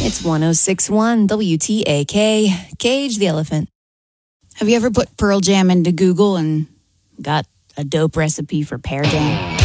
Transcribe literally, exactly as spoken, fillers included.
It's one oh six point one W T A K, Cage the Elephant. Have you ever put Pearl Jam into Google and got a dope recipe for pear jam?